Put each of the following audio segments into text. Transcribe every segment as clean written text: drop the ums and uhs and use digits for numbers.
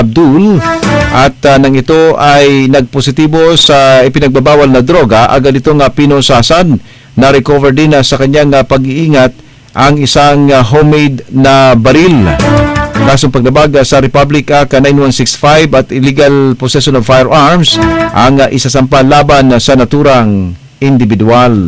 Abdul at nang ito ay nagpositibo sa ipinagbabawal na droga, agad itong pinusasan na recover din sa kanyang pag-iingat ang isang homemade na baril. Kasong paglabag sa Republic Act 9165 at illegal possession of firearms ang isasampa laban sa naturang individual.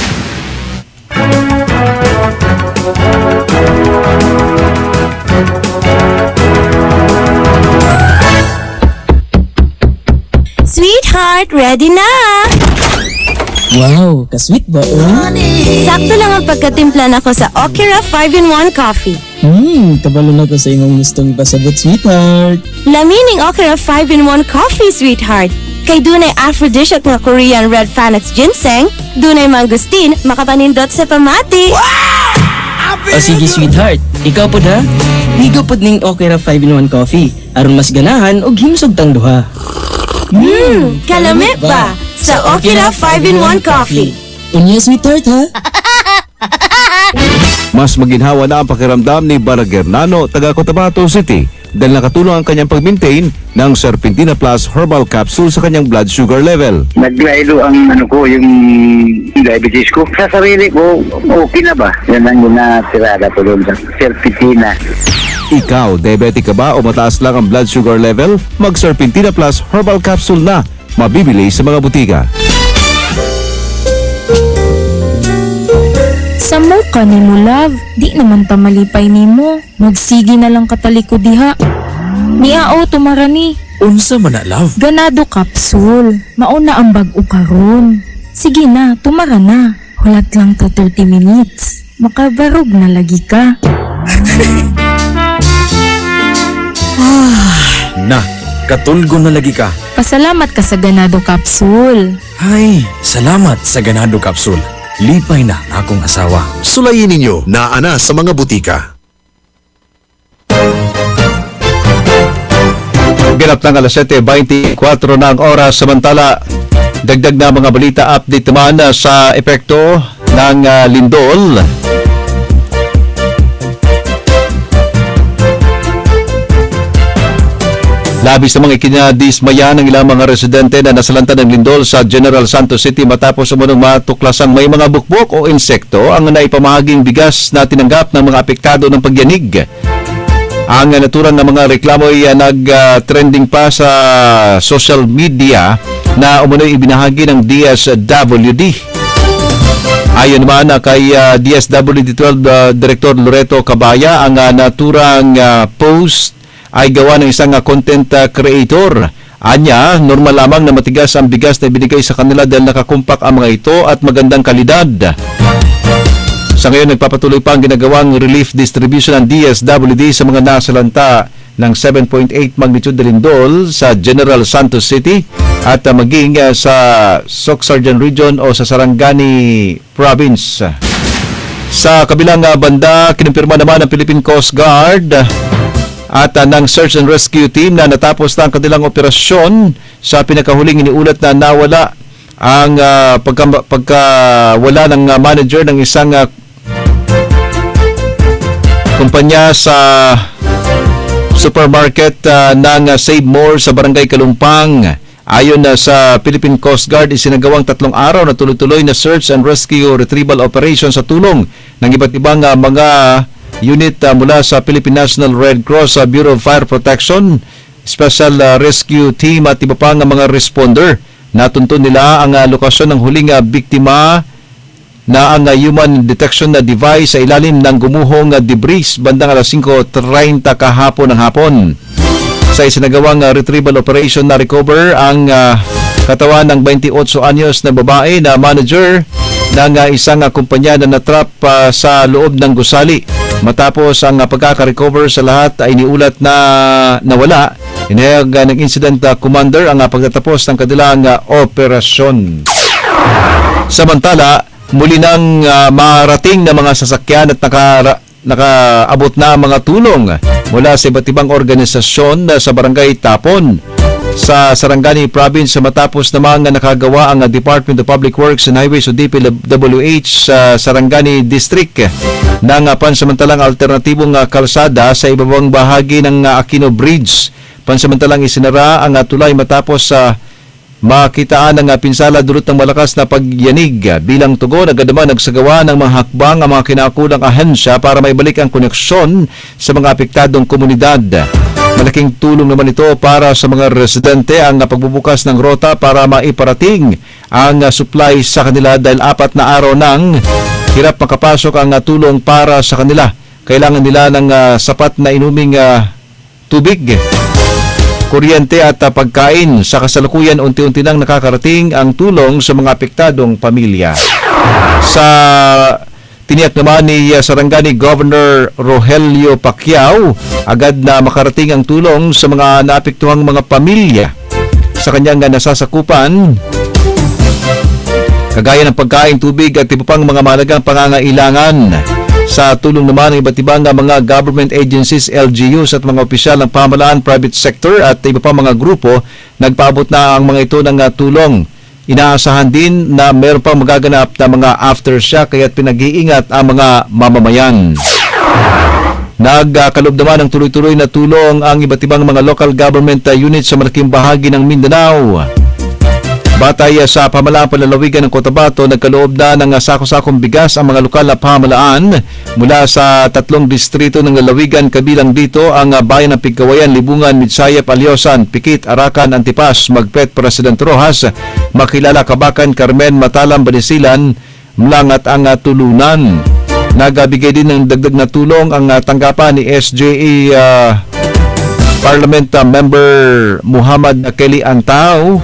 Sweetheart, ready na! Wow, ka-sweet ba Sakto lang ang pagkatimpla nako sa Okra 5-in-1 Coffee. Kabalo na ko sa imong gustong pasabot, sweetheart. Lamining Okra 5-in-1 Coffee, sweetheart. Kay dunay aphrodisiac nga Korean Red Phoenix Ginseng, dunay mangustin, makapanindot sa pamati. O sige, sweetheart. Ikaw po da? Ligo po ning Okra 5-in-1 Coffee. Aron mas ganahan o himsog tang duha. Kalamit ba? Sa Okra 5-in-1 Coffee. Unya, sweetheart, ha? Mas maginhawa na ang pakiramdam ni Baragernano, taga Cotabato City, dahil nakatulong ang kanyang pag-maintain ng Serpentina Plus Herbal Capsule sa kanyang blood sugar level. Naglaylo ang yung diabetes ko. Sa sarili ko, okay na ba? Yan ang ginasirada ko doon sa Serpentina. Ikaw, diabetic ka ba o mataas lang ang blood sugar level? Mag-Serpentina Plus Herbal Capsule na. Mabibili sa mga butika. Summer ka ni mo, love. Di naman ta malipay ni mo. Magsigi na lang kataliko diha. Niao tumarani. Unsa man na, love? Ganado capsule. Mauna ang bag-o karon. Sige na, tumara na. Hulat lang ta 30 minutes. Makabarog na lagi ka. Na, katulgo na lagi ka. Pasalamat ka sa Ganado capsule. Hay, salamat sa Ganado Capsule. Lipay na akong asawa. Sulayin ninyo na ana sa mga butika. Ganap ng alas 7:24 na ang oras. Samantala, dagdag na mga balita update naman sa epekto ng lindol. Labis namang ikinadismaya ng ilang mga residente na nasalanta ng lindol sa General Santos City matapos umunong matuklasang may mga bukbok o insekto ang naipamahaging bigas na tinanggap ng mga apektado ng pagyanig. Ang naturang ng mga reklamo ay nag-trending pa sa social media na umunoy ibinahagi ng DSWD. Ayon naman kay DSWD 12 Director Loreto Cabaya, ang naturang post ay gawa ng isang content creator. Anya, normal lamang na matigas ang bigas na ibinigay sa kanila dahil nakakumpak ang mga ito at magandang kalidad. Sa ngayon, nagpapatuloy pa ang ginagawang relief distribution ng DSWD sa mga nasalanta ng 7.8 magnitude na lindol sa General Santos City at maging sa Socsargen Region o sa Sarangani Province. Sa kabilang banda, kinumpirma naman ng Philippine Coast Guard at ng Search and Rescue Team na natapos na ang kanilang operasyon sa pinakahuling iniulat na nawala ang pagkawala ng manager ng isang kumpanya sa supermarket ng Save More sa Barangay Kalumpang. Ayon sa Philippine Coast Guard, isinagawang 3 araw na tuloy-tuloy na search and rescue retrieval operation sa tulong ng iba't ibang mga unit mula sa Philippine National Red Cross, Bureau of Fire Protection, Special Rescue Team at iba pang mga responder. Natuntun nila ang lokasyon ng huling biktima na ang human detection na device sa ilalim ng gumuhong debris bandang alas 5:30 kahapon ng hapon. Sa isinagawang retrieval operation na recover ang katawan ng 28 anyos na babae na manager ng isang kumpanya na natrap sa loob ng gusali. Matapos ang pagkaka-recover sa lahat ay niulat na nawala. Inayag ng incident commander ang pagtatapos ng kanilang operasyon. Samantala, muli nang marating na mga sasakyan at nakaabot na mga tulong mula sa iba't ibang organisasyon sa Barangay Tapon sa Sarangani Province matapos namang nakagawa ang Department of Public Works and Highways o DPWH sa Sarangani District ng pansamantalang alternatibong kalsada sa ibabang bahagi ng Aquino Bridge Pansamantalang isinara ang tulay matapos sa makitaan ng pinsala dulot ng malakas na pagyanig. Bilang tugon, agad naman nagsagawa ng mga hakbang ang mga kinaukulang ahensya para maibalik ang koneksyon sa mga apektadong komunidad. Malaking tulong naman ito para sa mga residente ang pagbubukas ng rota para maiparating ang supply sa kanila dahil 4 na araw nang hirap makapasok ang tulong para sa kanila. Kailangan nila ng sapat na inuming tubig, kuryente at pagkain. Sa kasalukuyan, unti-unti nang nakakarating ang tulong sa mga apektadong pamilya. Sa tiniyak naman ni Sarangani Governor Rogelio Pacquiao, agad na makarating ang tulong sa mga naapektuhang mga pamilya sa kanyang nasasakupan, kagaya ng pagkain, tubig at iba pang mga mahalagang pangangailangan. Sa tulong naman ng iba't ibang mga government agencies, LGUs at mga opisyal ng pamahalaan, private sector at iba pa mga grupo, nagpaabot na ang mga ito ng tulong. Inaasahan din na meron pang magaganap na mga aftershock kaya't pinag-iingat ang mga mamamayan. Nagkaloob naman ng tuloy-tuloy na tulong ang iba't ibang mga local government units sa malaking bahagi ng Mindanao. Batay sa pamalaang palalawigan ng Cotabato, nagkaloob na ng sako-sakong bigas ang mga lokal na pamahalaan mula sa 3 distrito ng lalawigan, kabilang dito ang bayan ng Pigkawayan, Libungan, Midsayap, Alyosan, Pikit, Arakan, Antipas, Magpet, Presidente Rojas, Makilala, Kabakan, Carmen, Matalam, Banisilan, Mlang at ang Tulunan. Nagbigay din ng dagdag na tulong ang tanggapan ni SJA Parliament Member Muhammad Kelly Antao.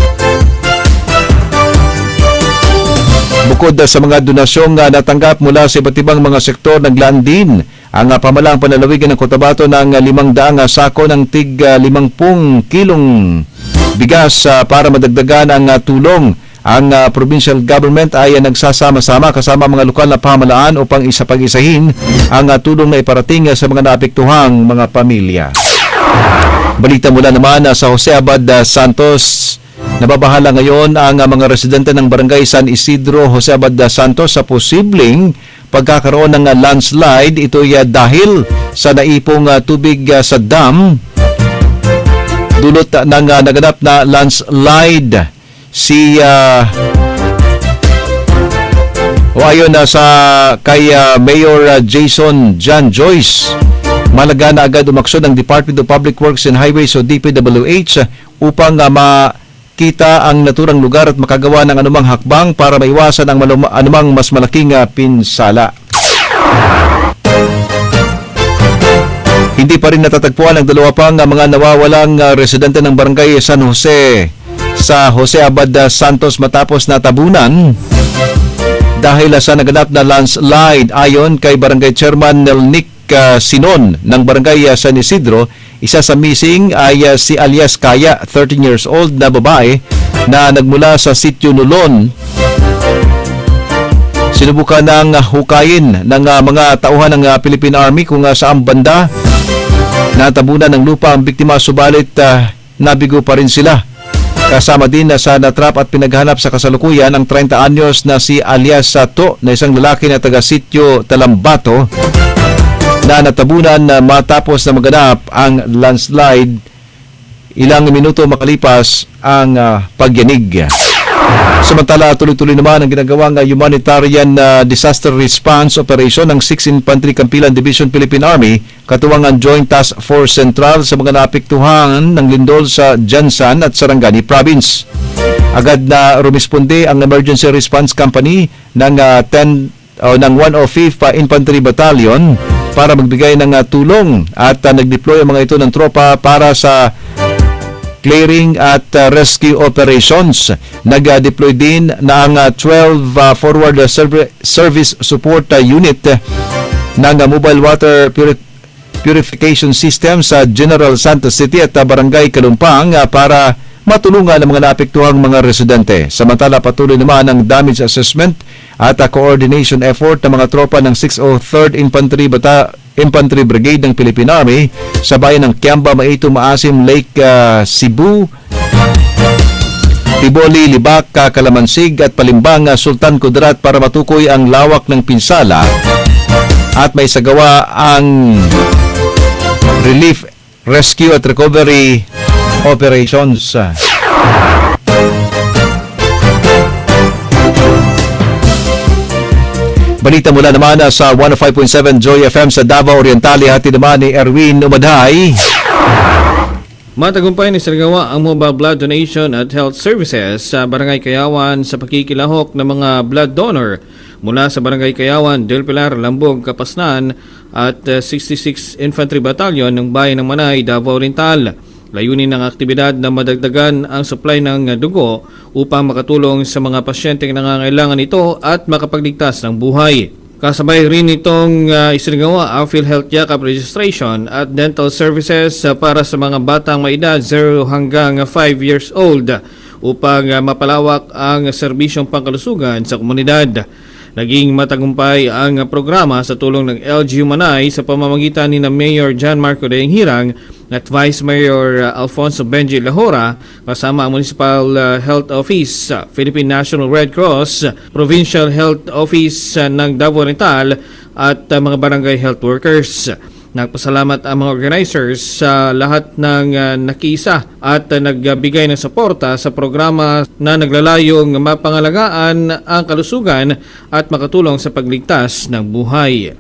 Bukod sa mga donasyong natanggap mula sa iba't ibang mga sektor, naglaan din ang pamalaang panlalawigan ng Cotabato ng 500 sako ng tig 50 kilong bigas para madagdagan ang tulong. Ang provincial government ay nagsasama-sama kasama mga lokal na pamahalaan upang pag-isahin ang tulong na iparating sa mga naapektuhang mga pamilya. Balita mula naman sa Jose Abad Santos. Nababahala ngayon ang mga residente ng Barangay San Isidro, Jose Abad Santos sa posibleng pagkakaroon ng landslide. Ito ay dahil sa naipong tubig sa dam dulot ng naganap na landslide. Ayon sa kay Mayor Jason John Joyce, malaga na agad umaksyon ng Department of Public Works and Highways o DPWH upang kita ang naturang lugar at makagawa ng anumang hakbang para maiwasan ang anumang mas malaking pinsala. Hindi pa rin natatagpuan ang 2 pang mga nawawalang residente ng Barangay San Jose sa Jose Abad Santos matapos natabunan dahil sa naganap na landslide. Ayon kay Barangay Chairman Nelnick Sinon ng Barangay San Isidro, isa sa missing ay si alias Kaya, 13 years old na babae na nagmula sa Sitio Nulon. Sinubukan ng hukayin ng mga tauhan ng Philippine Army kung saan banda natabunan ng lupa ang biktima, subalit nabigo pa rin sila. Kasama din sa natrap at pinaghanap sa kasalukuyan ang 30 anyos na si alias Sato na isang lalaki na taga Sitio Talambato na natabunan matapos na maganap ang landslide ilang minuto makalipas ang pagyanig. Samantala, tuloy-tuloy naman ang ginagawang humanitarian disaster response operation ng 6th Infantry Campilan Division Philippine Army, katuwang ang Joint Task Force Central sa mga naapektuhan ng lindol sa Jansan at Sarangani Province. Agad na rumisponde ang Emergency Response Company ng 105th Infantry Battalion para magbigay ng tulong at nag-deploy ang mga ito ng tropa para sa clearing at rescue operations. Nag-deploy din na ang 12 Forward Service Support Unit ng Mobile Water Purification System sa General Santos City at Barangay Kalumpang para matulungan ang mga naapektuhang mga residente. Samantala, patuloy naman ang damage assessment at coordination effort ng mga tropa ng 603rd Infantry Brigade ng Philippine Army sa bayan ng Kiamba, Maito, Maasim, Lake Cebu, Tiboli, Libak, Kalamansig at Palimbang, Sultan Kudarat para matukoy ang lawak ng pinsala at may sagawa ang relief rescue at recovery operations. Balita mula naman sa 105.7 Joy FM sa Davao Oriental, hati naman ni Erwin Umadhay. Matagumpay ni Sargawa ang mobile blood donation at health services sa Barangay Kayawan sa pakikilahok ng mga blood donor mula sa Barangay Kayawan, Del Pilar, Lambog, Kapasnan at 66 Infantry Battalion ng Bayan ng Manay, Davao Oriental. Layunin ng aktibidad na madagdagan ang supply ng dugo upang makatulong sa mga pasyenteng nangangailangan nito at makapagligtas ng buhay. Kasabay rin itong isinagawa ang PhilHealth Yakap registration at dental services para sa mga batang may edad 0 hanggang 5 years old upang mapalawak ang serbisyong pangkalusugan sa komunidad. Naging matagumpay ang programa sa tulong ng LGU Manay sa pamamagitan ni Mayor John Marco Daeng Hirang at Vice Mayor Alfonso Benji Lahora kasama ang Municipal Health Office, Philippine National Red Cross, Provincial Health Office ng Davao Oriental at mga barangay health workers. Nagpasalamat ang mga organizers sa lahat ng nakiisa at nagbigay ng suporta sa programa na naglalayong mapangalagaan ang kalusugan at makatulong sa pagligtas ng buhay.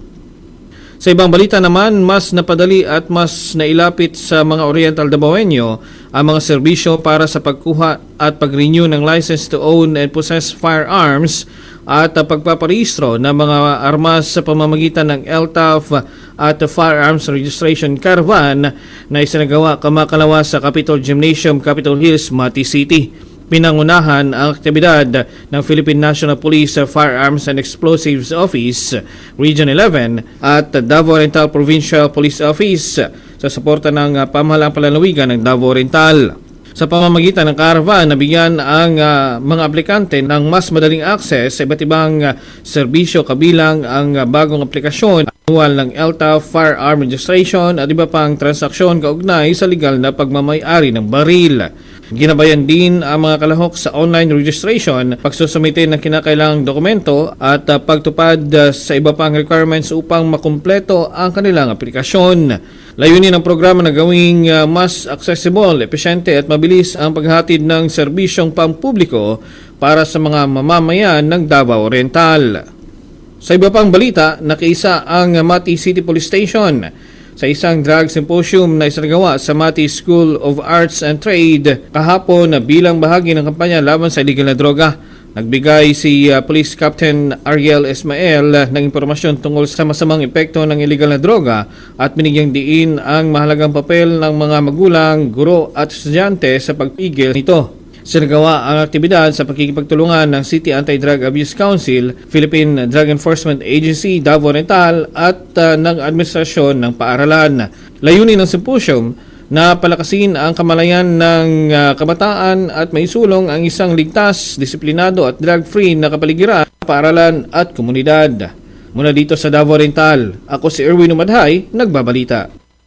Sa ibang balita naman, mas napadali at mas nailapit sa mga Oriental Davaoenyo ang mga serbisyo para sa pagkuha at pag-renew ng license to own and possess firearms at pagpaparehistro ng mga armas sa pamamagitan ng LTAF at Firearms Registration Caravan na isinagawa kamakalawa sa Capitol Gymnasium, Capitol Hills, Mati City. Pinangunahan ang aktibidad ng Philippine National Police Firearms and Explosives Office, Region 11 at Davao Oriental Provincial Police Office sa suporta ng pamahalaang palalawigan ng Davao Oriental. Sa pamamagitan ng caravan, nabigyan ang mga aplikante ng mas madaling access sa iba't ibang serbisyo kabilang ang bagong aplikasyon, manual ng LTAF, firearm registration at iba pang transaksyon kaugnay sa legal na pagmamay-ari ng baril. Ginabayan din ang mga kalahok sa online registration, pagsusumite ng kinakailangang dokumento at pagtupad sa iba pang requirements upang makumpleto ang kanilang aplikasyon. Layunin ng programa na gawing mas accessible, epesyente at mabilis ang paghatid ng serbisyong pampubliko para sa mga mamamayan ng Davao Oriental. Sa iba pang balita, nakiisa ang Mati City Police Station sa isang drug symposium na isinagawa sa Mati School of Arts and Trade kahapon bilang bahagi ng kampanya laban sa illegal na droga. Nagbigay si Police Captain Ariel Ismael ng impormasyon tungkol sa masamang epekto ng illegal na droga at binigyang diin ang mahalagang papel ng mga magulang, guro at estudyante sa pagpigil nito. Sinagawa ang aktibidad sa pakikipagtulungan ng City Anti-Drug Abuse Council, Philippine Drug Enforcement Agency, Davao Oriental at ng Administrasyon ng Paaralan. Layunin ng symposium na palakasin ang kamalayan ng kabataan at maisulong ang isang ligtas, disiplinado at drug-free na kapaligiran, paaralan at komunidad. Mula dito sa Davao Oriental, ako si Erwin Umadhay, nagbabalita.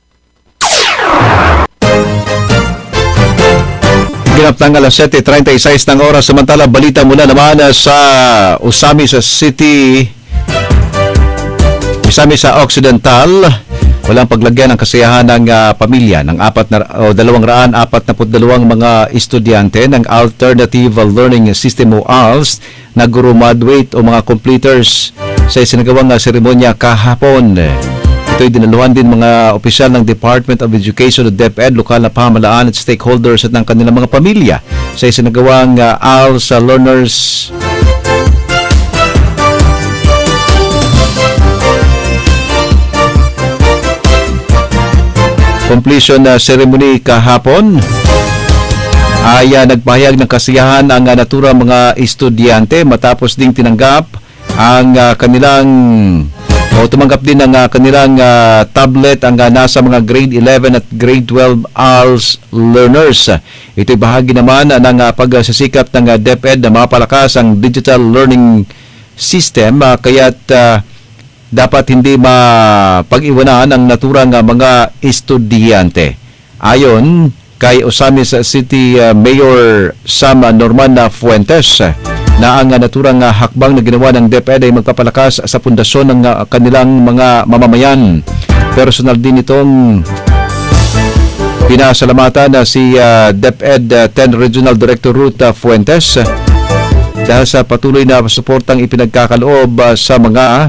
Ginaptang alas 7:36 ng oras, samantala balita mula naman sa Usamis City, Usamis sa Occidental. Walang paglagyan ng kasiyahan ng pamilya ng 242 mga estudyante ng Alternative Learning System o ALS na graduate o mga completers sa isinagawang seremonya kahapon. Ito'y dinaluhan din mga opisyal ng Department of Education o DepEd, lokal na pamahalaan at stakeholders at ng kanilang mga pamilya sa isinagawang ALS Learners completion ceremony kahapon. Ay nagpahayag ng kasiyahan ang naturang mga estudyante matapos ding tinanggap ang kanilang tumanggap din ng kanilang tablet ang nasa mga grade 11 at grade 12 ALS learners. Ito'y bahagi naman ng pagsisikap ng DepEd na mapalakas ang digital learning system kaya't dapat hindi mapag-iwanan ang naturang mga estudyante. Ayon kay Osamis City Mayor Sam Norman Fuentes, na ang naturang hakbang na ginawa ng DepEd ay magpapalakas sa pundasyon ng kanilang mga mamamayan. Personal din itong Pinasalamatan na si DepEd 10 Regional Director Ruth Fuentes dahil sa patuloy na suportang ipinagkakaloob sa mga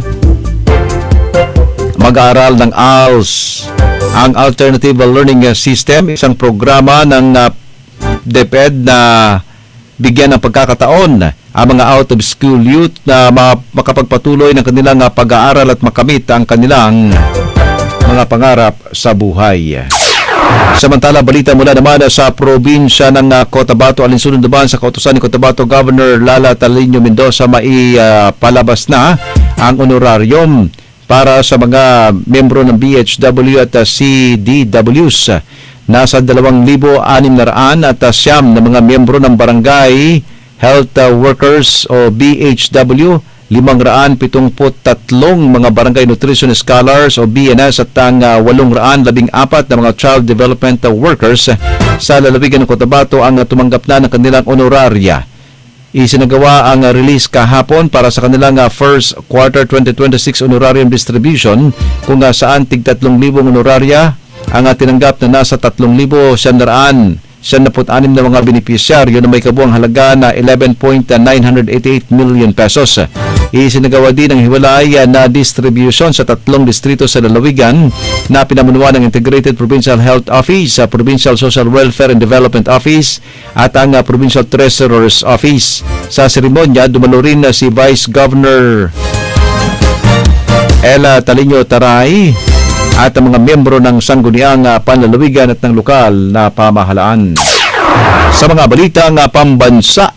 mag-aaral ng ALS. Ang Alternative Learning System, isang programa ng DepEd na bigyan ng pagkakataon ang mga out-of-school youth na makapagpatuloy ng kanilang pag-aaral at makamit ang kanilang mga pangarap sa buhay. Samantala, balita mula naman sa probinsya ng Cotabato, alinsunod naman sa kautusan ni Cotabato Governor Lala Talino Mendoza, maipalabas na ang honorarium para sa mga membro ng BHW at CDWs. Nasa 2,600 at siyam na mga membro ng Barangay Health Workers o BHW, 573 mga Barangay Nutrition Scholars o BNS at ang 814 na mga Child Development Workers sa lalawigan ng Cotabato ang tumanggap na ng kanilang honoraria. Isinagawa ang release kahapon para sa kanilang first quarter 2026 honorarium distribution kung saan tig 3,000 honoraria ang tinanggap na nasa 3,176 na mga benepisyaryo na may kabuang halaga na 11.988 million pesos. Isinagawa din ang hiwalay na distribution sa 3 distrito sa lalawigan na pinamunuan ng Integrated Provincial Health Office, Provincial Social Welfare and Development Office at ang Provincial Treasurer's Office. Sa seremonya, dumalo rin si Vice Governor Ella Talino Taray at ang mga miyembro ng sangguniang panlalawigan at ng lokal na pamahalaan. Sa mga balitang pambansa,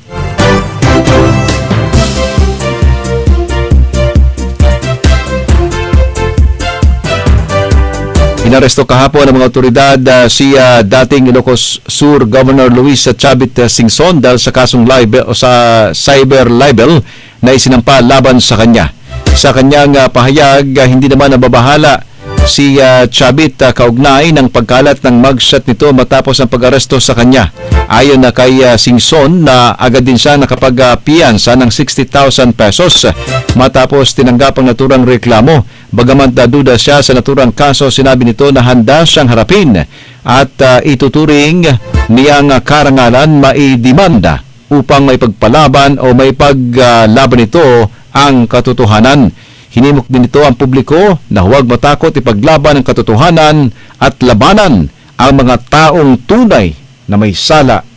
inaresto kahapon ng mga otoridad si dating Ilocos Sur Governor Luis Chavit Singson dahil sa kasong libel o sa cyber libel na isinampa laban sa kanya. Sa kanyang pahayag, hindi naman nababahala si Chavit kaugnay ng pagkalat ng mugshot nito matapos ang pag-aresto sa kanya. Ayon na kay Singson na agad din siya nakapag-piyansa ng 60,000 pesos matapos tinanggap ang naturang reklamo. Bagaman duda siya sa naturang kaso, sinabi nito na handa siyang harapin at ituturing niyang karangalan maidemanda upang may pagpalaban o may paglaban nito ang katotohanan. Hinimok din ito ang publiko na huwag matakot ipaglaban ang katotohanan at labanan ang mga taong tunay na may sala